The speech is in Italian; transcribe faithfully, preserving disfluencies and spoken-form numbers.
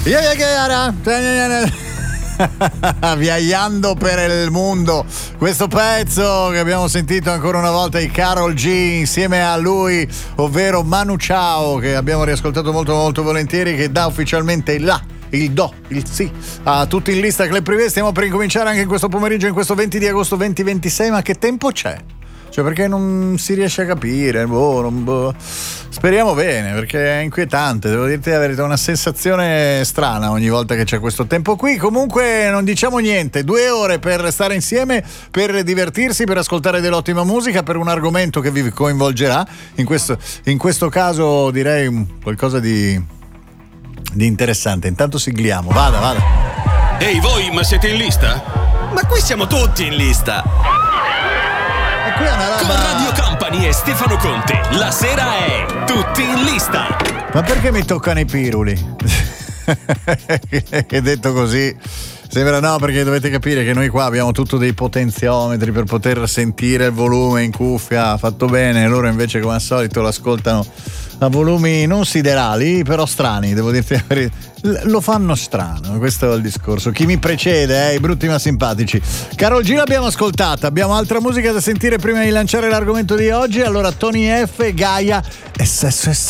Viaggiando per il mondo, questo pezzo che abbiamo sentito ancora una volta di Karol G insieme a lui, ovvero Manu Chao, che abbiamo riascoltato molto molto volentieri, che dà ufficialmente il là, il do, il sì a tutti in lista Club Privé. Stiamo per incominciare anche in questo pomeriggio, in questo venti di agosto duemilaventisei, ma che tempo c'è? Cioè, perché non si riesce a capire, boh, non, boh. Speriamo bene, perché è inquietante, devo dirti la verità, una sensazione strana ogni volta che c'è questo tempo qui. Comunque non diciamo niente, due ore per stare insieme, per divertirsi, per ascoltare dell'ottima musica, per un argomento che vi coinvolgerà, in questo, in questo caso direi qualcosa di, di interessante. Intanto sigliamo, vada, vada. Ehi voi, ma siete in lista? Ma qui siamo tutti in lista. Con Radio Company e Stefano Conte, la sera è Tutti in lista. Ma perché mi toccano i piruli? Che detto così sembra, no, perché dovete capire che noi qua abbiamo tutto dei potenziometri per poter sentire il volume in cuffia fatto bene, loro invece come al solito l'ascoltano a volumi non siderali, però strani, devo dirti la verità. Lo fanno strano, questo è il discorso. Chi mi precede, eh, i brutti ma simpatici. Karol G l'abbiamo ascoltata, abbiamo altra musica da sentire prima di lanciare l'argomento di oggi. Allora Tony F, Gaia e Sesso e